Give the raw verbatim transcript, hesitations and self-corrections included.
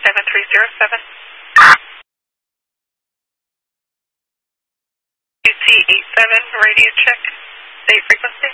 seven three zero seven. U T eight seven, radio check. State frequency.